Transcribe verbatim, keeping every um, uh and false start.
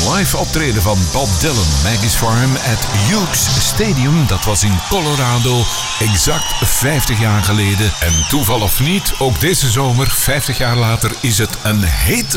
live optreden van Bob Dylan, Maggie's Farm at Hughes Stadium. Dat was in Colorado, exact vijftig jaar geleden. En toeval of niet, ook deze zomer, vijftig jaar later, is het een hete